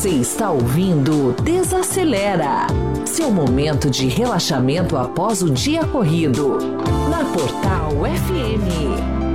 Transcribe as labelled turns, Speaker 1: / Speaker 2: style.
Speaker 1: Você está ouvindo Desacelera, seu momento de relaxamento após o dia corrido, na Portal FM.